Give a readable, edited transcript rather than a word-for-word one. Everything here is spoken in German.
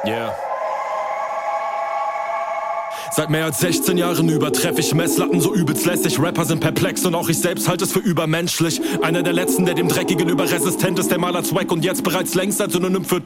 Yeah. Seit mehr als 16 Jahren übertreffe ich Messlatten so übelst lässig. Rapper sind perplex und auch ich selbst halte es für übermenschlich. Einer der letzten, der dem Dreck gegenüber resistent ist, der mal als Wack und jetzt bereits längst als Synonym für